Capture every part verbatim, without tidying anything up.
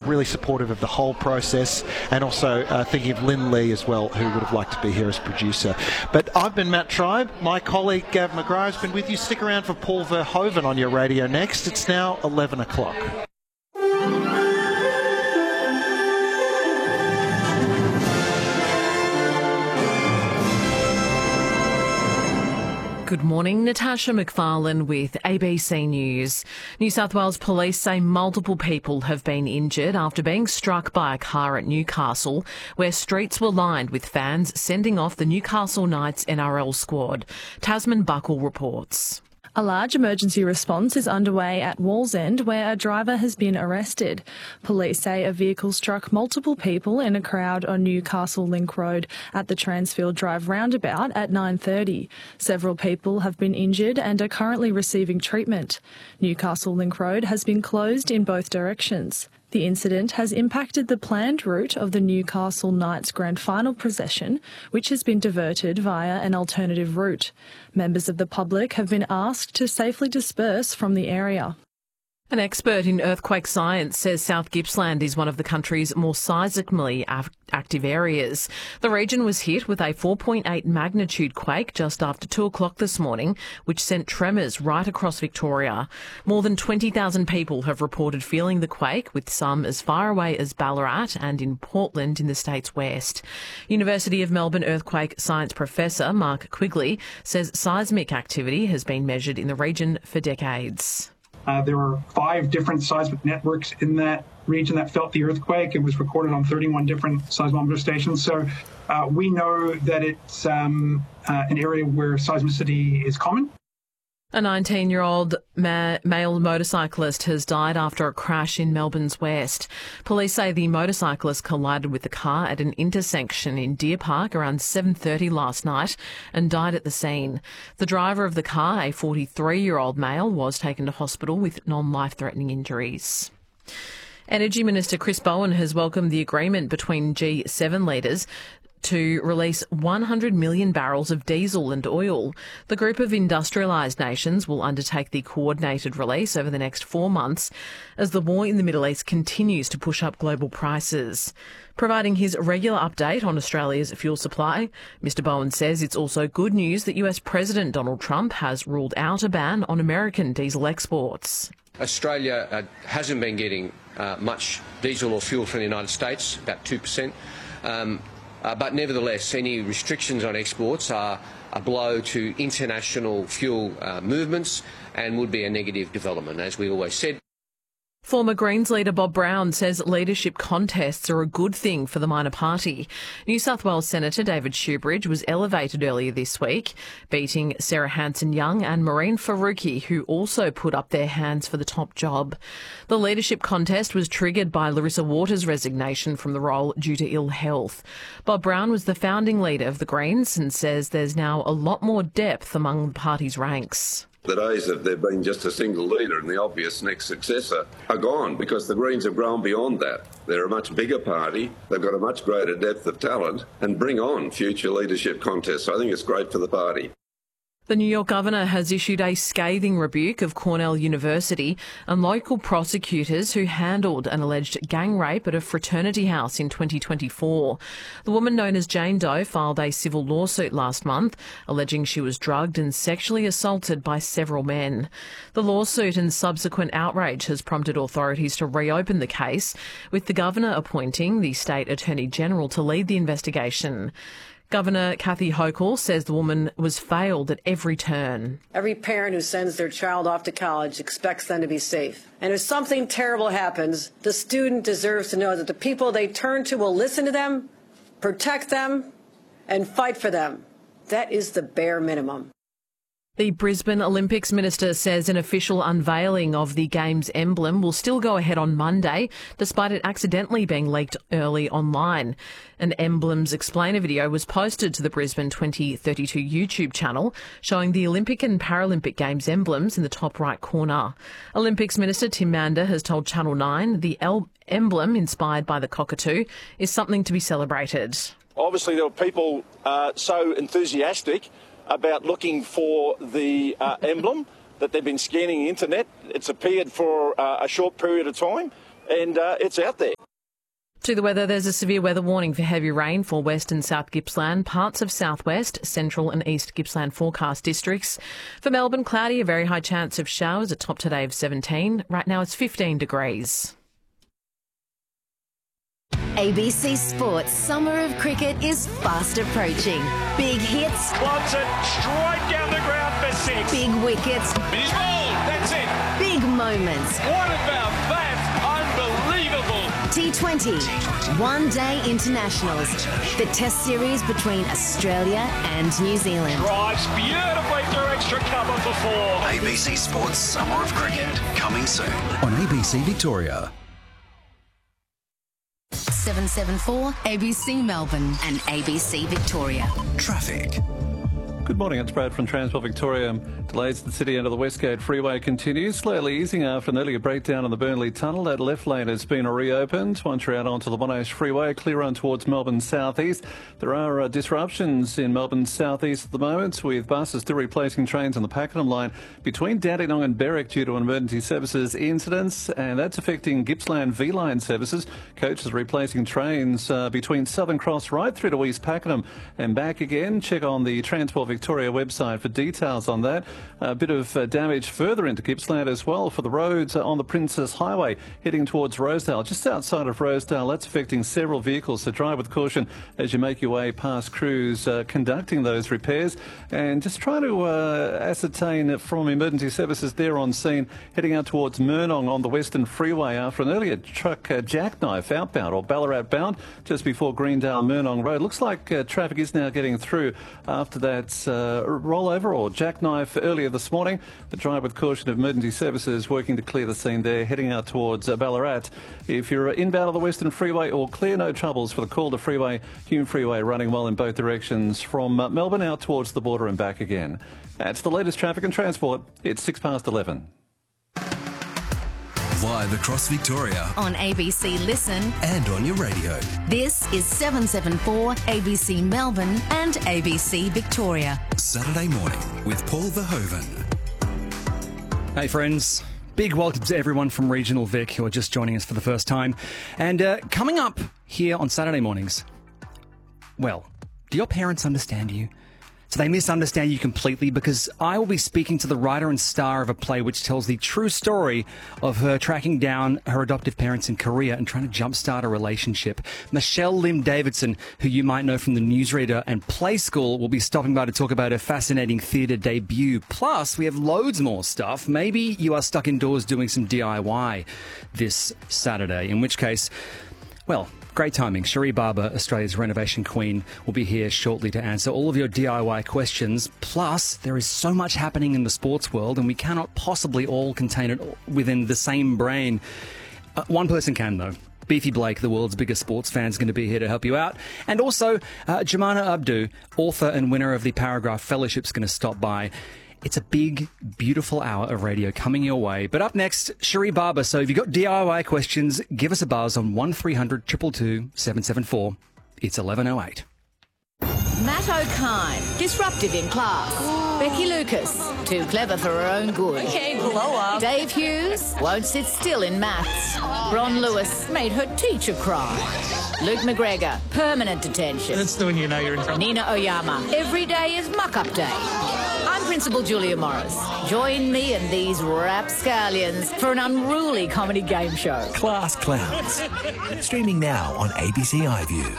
really supportive of the whole process, and also uh, thinking of Lynn Lee as well, who would have liked to be here as producer. But I've been Matt Tribe. My colleague Gav McGrath has been with you. Stick around for Paul Verhoeven on your radio next. It's now eleven o'clock. Good morning, Natasha McFarlane with A B C News. New South Wales Police say multiple people have been injured after being struck by a car at Newcastle, where streets were lined with fans sending off the Newcastle Knights N R L squad. Tasman Buckle reports. A large emergency response is underway at Wallsend, where a driver has been arrested. Police say a vehicle struck multiple people in a crowd on Newcastle Link Road at the Transfield Drive roundabout at nine thirty. Several people have been injured and are currently receiving treatment. Newcastle Link Road has been closed in both directions. The incident has impacted the planned route of the Newcastle Knights Grand Final procession, which has been diverted via an alternative route. Members of the public have been asked to safely disperse from the area. An expert in earthquake science says South Gippsland is one of the country's more seismically active areas. The region was hit with a four point eight magnitude quake just after two o'clock this morning, which sent tremors right across Victoria. More than twenty thousand people have reported feeling the quake, with some as far away as Ballarat and in Portland in the state's west. University of Melbourne earthquake science professor Mark Quigley says seismic activity has been measured in the region for decades. Uh, there were five different seismic networks in that region that felt the earthquake. It was recorded on thirty-one different seismometer stations. So uh, we know that it's um, uh, an area where seismicity is common. A nineteen-year-old ma- male motorcyclist has died after a crash in Melbourne's west. Police say the motorcyclist collided with the car at an intersection in Deer Park around seven thirty last night and died at the scene. The driver of the car, a forty-three-year-old male, was taken to hospital with non-life-threatening injuries. Energy Minister Chris Bowen has welcomed the agreement between G seven leaders to release one hundred million barrels of diesel and oil. The group of industrialised nations will undertake the coordinated release over the next four months as the war in the Middle East continues to push up global prices. Providing his regular update on Australia's fuel supply, Mr Bowen says it's also good news that U S President Donald Trump has ruled out a ban on American diesel exports. Australia uh, hasn't been getting uh, much diesel or fuel from the United States, about two percent. Um, Uh, but nevertheless, any restrictions on exports are a blow to international fuel uh, movements and would be a negative development, as we always said. Former Greens leader Bob Brown says leadership contests are a good thing for the minor party. New South Wales Senator David Shoebridge was elevated earlier this week, beating Sarah Hanson-Young and Maureen Faruqi, who also put up their hands for the top job. The leadership contest was triggered by Larissa Waters' resignation from the role due to ill health. Bob Brown was the founding leader of the Greens and says there's now a lot more depth among the party's ranks. The days of there being just a single leader and the obvious next successor are gone because the Greens have grown beyond that. They're a much bigger party, they've got a much greater depth of talent, and bring on future leadership contests. I think it's great for the party. The New York governor has issued a scathing rebuke of Cornell University and local prosecutors who handled an alleged gang rape at a fraternity house in twenty twenty-four. The woman known as Jane Doe filed a civil lawsuit last month, alleging she was drugged and sexually assaulted by several men. The lawsuit and subsequent outrage has prompted authorities to reopen the case, with the governor appointing the state attorney general to lead the investigation. Governor Kathy Hochul says the woman was failed at every turn. Every parent who sends their child off to college expects them to be safe. And if something terrible happens, the student deserves to know that the people they turn to will listen to them, protect them, and fight for them. That is the bare minimum. The Brisbane Olympics Minister says an official unveiling of the Games emblem will still go ahead on Monday, despite it accidentally being leaked early online. An emblems explainer video was posted to the Brisbane twenty thirty-two YouTube channel, showing the Olympic and Paralympic Games emblems in the top right corner. Olympics Minister Tim Mander has told Channel nine the el- emblem, inspired by the cockatoo, is something to be celebrated. Obviously, there were people uh, so enthusiastic about looking for the uh, emblem that they've been scanning the internet. It's appeared for uh, a short period of time and uh, it's out there. To the weather, there's a severe weather warning for heavy rain for West and South Gippsland, parts of Southwest, Central and East Gippsland forecast districts. For Melbourne, cloudy, a very high chance of showers, a top today of seventeen. Right now it's fifteen degrees. A B C Sports Summer of Cricket is fast approaching. Big hits. Wants it straight down the ground for six. Big wickets. He's bowled. That's it. Big moments. What about that? Unbelievable. T twenty. One Day Internationals. The test series between Australia and New Zealand. Drives beautifully through extra cover for four. A B C Sports Summer of Cricket. Coming soon on A B C Victoria. seven seven four A B C Melbourne and A B C Victoria. Traffic. Good morning, it's Brad from Transport Victoria. Delays at the city end of the Westgate Freeway continue, slowly easing after an earlier breakdown in the Burnley Tunnel. That left lane has been reopened. Once you're out onto the Monash Freeway, clear on towards Melbourne South East. There are uh, disruptions in Melbourne South East at the moment, with buses still replacing trains on the Pakenham line between Dandenong and Berwick due to an emergency services incidents, and that's affecting Gippsland V-Line services. Coaches are replacing trains uh, between Southern Cross right through to East Pakenham and back again. Check on the Transport Victoria website for details on that. A bit of uh, damage further into Gippsland as well for the roads uh, on the Princess Highway heading towards Rosedale. Just outside of Rosedale, that's affecting several vehicles, so drive with caution as you make your way past crews uh, conducting those repairs. And just try to uh, ascertain from emergency services there on scene heading out towards Murnong on the Western Freeway after an earlier truck uh, jackknife outbound or Ballarat bound just before Greendale Murnong Road. Looks like uh, traffic is now getting through after that uh, rollover or jackknife earlier this morning. But drive with caution of emergency services working to clear the scene there, heading out towards uh, Ballarat. If you're inbound of the Western Freeway, all clear, no troubles for the Calder Freeway, Hume Freeway running well in both directions from uh, Melbourne out towards the border and back again. That's the latest traffic and transport. It's six past eleven. Live across Victoria On A B C Listen and on your radio. This is seven seven four A B C Melbourne and A B C Victoria. Saturday morning with Paul Verhoeven. Hey friends, big welcome to everyone from Regional Vic who are just joining us for the first time. And uh, coming up here on Saturday mornings, well, do your parents understand you? Do they misunderstand you completely? Because I will be speaking to the writer and star of a play which tells the true story of her tracking down her adoptive parents in Korea and trying to jumpstart a relationship. Michelle Lim Davidson, who you might know from The Newsreader and Play School, will be stopping by to talk about her fascinating theatre debut. Plus, we have loads more stuff. Maybe you are stuck indoors doing some D I Y this Saturday, in which case, well, great timing. Cherie Barber, Australia's renovation queen, will be here shortly to answer all of your D I Y questions. Plus, there is so much happening in the sports world and we cannot possibly all contain it within the same brain. Uh, one person can, though. Beefy Blake, the world's biggest sports fan, is going to be here to help you out. And also, uh, Jemana Abdu, author and winner of the Paragraph Fellowship, is going to stop by. It's a big, beautiful hour of radio coming your way. But up next, Cherie Barber. So if you've got D I Y questions, give us a buzz on one three hundred two two two seven seven four. It's eleven oh eight. Matt O'Kine, disruptive in class. Becky Lucas, too clever for her own good. Okay, blow up. Dave Hughes, won't sit still in maths. Ron Lewis made her teacher cry. Luke McGregor, permanent detention. That's the one you know you're in trouble. Nina Oyama, every day is muck-up day. I'm Principal Julia Morris. Join me and these rapscallions for an unruly comedy game show. Class Clowns. Streaming now on A B C iView.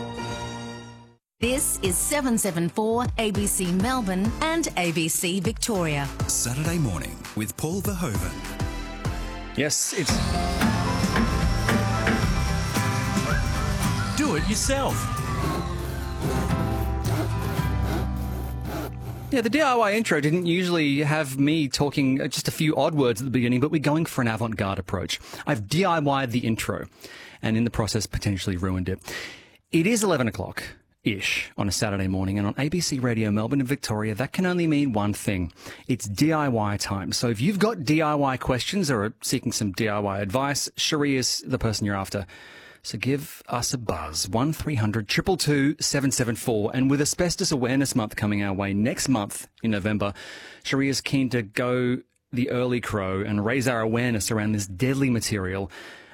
This is seven seven four A B C Melbourne and A B C Victoria. Saturday morning with Paul Verhoeven. Yes, it's... Do it yourself. Yeah, the D I Y intro didn't usually have me talking just a few odd words at the beginning, but we're going for an avant-garde approach. I've D I Y'd the intro and in the process potentially ruined it. It is eleven o'clock. Ish on a Saturday morning, and on A B C Radio Melbourne and Victoria, that can only mean one thing. It's D I Y time. So if you've got D I Y questions or are seeking some D I Y advice, Cherie is the person you're after. So give us a buzz, one three hundred two two two seven seven four. And with Asbestos Awareness Month coming our way next month in November, Cherie is keen to go the early crow and raise our awareness around this deadly material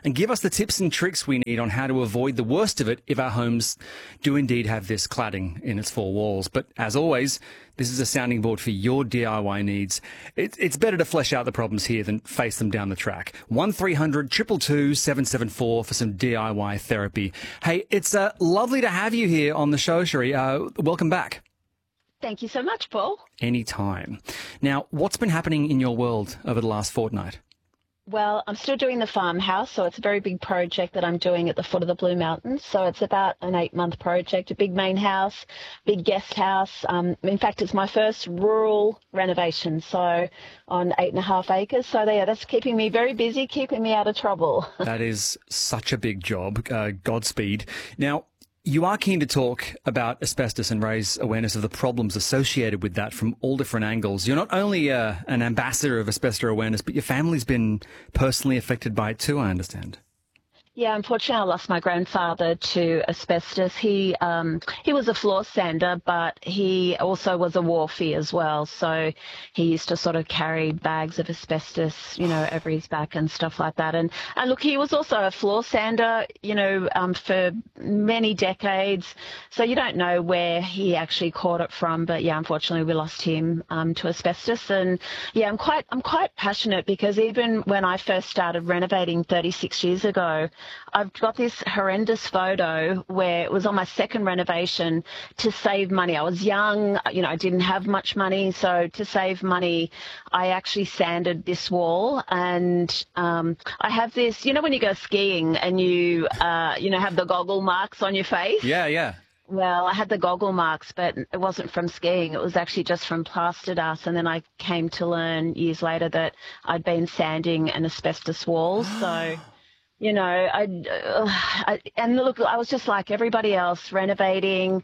and give us the tips and tricks we need on how to avoid the worst of it if our homes do indeed have this cladding in its four walls. But as always, this is a sounding board for your D I Y needs. It, it's better to flesh out the problems here than face them down the track. one three hundred two two two seven seven four for some D I Y therapy. Hey, it's uh, lovely to have you here on the show, Sheree. Uh, welcome back. Thank you so much, Paul. Anytime. Now, what's been happening in your world over the last fortnight? Well, I'm still doing the farmhouse, so it's a very big project that I'm doing at the foot of the Blue Mountains. So it's about an eight-month project, a big main house, big guest house. Um, in fact, it's my first rural renovation, so on eight and a half acres. So yeah, that's keeping me very busy, keeping me out of trouble. That is such a big job. Uh, Godspeed. Now, you are keen to talk about asbestos and raise awareness of the problems associated with that from all different angles. You're not only uh, an ambassador of asbestos awareness, but your family's been personally affected by it too, I understand. Yeah, unfortunately, I lost my grandfather to asbestos. He um, he was a floor sander, but he also was a wharfie as well. So he used to sort of carry bags of asbestos, you know, over his back and stuff like that. And, and look, he was also a floor sander, you know, um, for many decades. So you don't know where he actually caught it from. But yeah, unfortunately, we lost him um, to asbestos. And yeah, I'm quite I'm quite passionate because even when I first started renovating thirty-six years ago, I've got this horrendous photo where it was on my second renovation to save money. I was young, you know, I didn't have much money. So to save money, I actually sanded this wall. And um, I have this, you know, when you go skiing and you, uh, you know, have the goggle marks on your face. Yeah, yeah. Well, I had the goggle marks, but it wasn't from skiing. It was actually just from plaster dust. And then I came to learn years later that I'd been sanding an asbestos wall. So... You know, I, uh, I, and look, I was just like everybody else, renovating,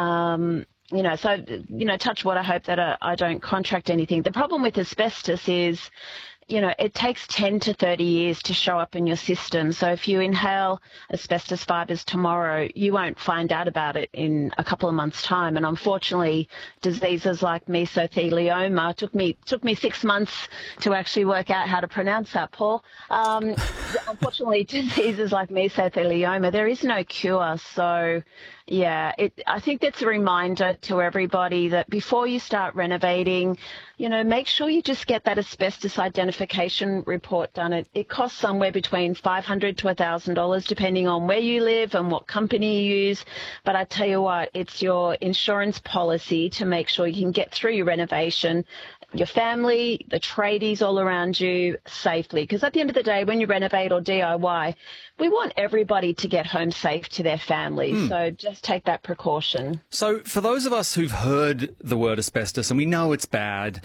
um, you know, so, you know, touch wood, I hope that I, I don't contract anything. The problem with asbestos is, you know, it takes ten to thirty years to show up in your system. So if you inhale asbestos fibres tomorrow, you won't find out about it in a couple of months' time. And unfortunately, diseases like mesothelioma took me took me six months to actually work out how to pronounce that, Paul. Um, unfortunately, diseases like mesothelioma, there is no cure. So, yeah, it, I think that's a reminder to everybody that before you start renovating, you know, make sure you just get that asbestos identification report done. It, it costs somewhere between five hundred dollars to one thousand dollars depending on where you live and what company you use. But I tell you what, it's your insurance policy to make sure you can get through your renovation, your family, the tradies all around you safely. Because at the end of the day, when you renovate or D I Y, we want everybody to get home safe to their families. Mm. So just take that precaution. So for those of us who've heard the word asbestos and we know it's bad,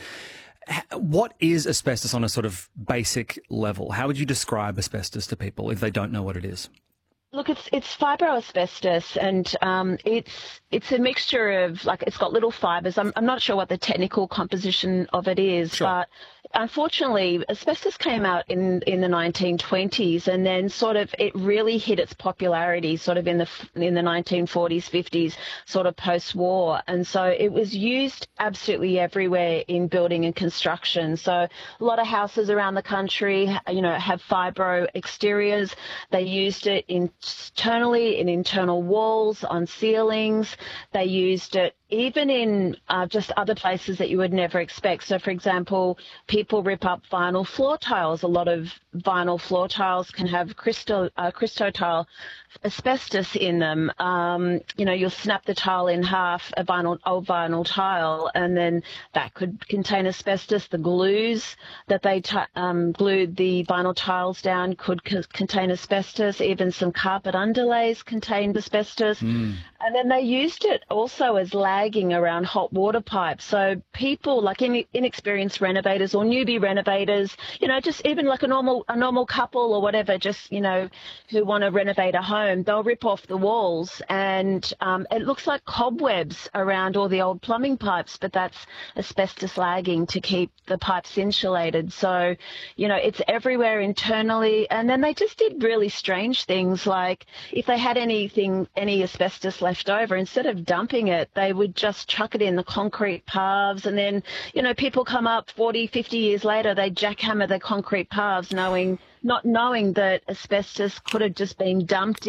what is asbestos on a sort of basic level? How would you describe asbestos to people if they don't know what it is? Look, it's it's fibroasbestos, and um, it's it's a mixture of, like, it's got little fibres. I'm I'm not sure what the technical composition of it is, sure. But unfortunately, asbestos came out in, in the nineteen twenties, and then sort of it really hit its popularity sort of in the in the nineteen forties, fifties, sort of post-war, and so it was used absolutely everywhere in building and construction. So a lot of houses around the country, you know, have fibro exteriors. They used it in internally in internal walls, on ceilings. They used it even in uh, just other places that you would never expect. So, for example, people rip up vinyl floor tiles. A lot of vinyl floor tiles can have crystal, uh, crystotile asbestos in them. Um, you know, you'll snap the tile in half, a vinyl, old vinyl tile, and then that could contain asbestos. The glues that they t- um, glued the vinyl tiles down could c- contain asbestos. Even some carpet underlays contained asbestos. Mm. And then they used it also as lagging around hot water pipes. So people, like in, inexperienced renovators or newbie renovators, you know, just even like a normal a normal couple or whatever, just, you know, who want to renovate a home, they'll rip off the walls and um, it looks like cobwebs around all the old plumbing pipes, but that's asbestos lagging to keep the pipes insulated. So, you know, it's everywhere internally. And then they just did really strange things, like if they had anything, any asbestos left over, instead of dumping it, they would just chuck it in the concrete paths. And then, you know, people come up forty, fifty years later, they jackhammer the concrete paths knowing not knowing that asbestos could have just been dumped